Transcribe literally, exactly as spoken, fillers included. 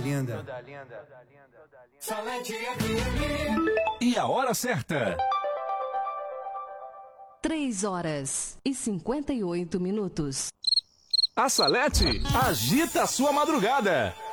linda. E a hora certa? três horas e cinquenta e oito minutos. A Salete agita a sua madrugada.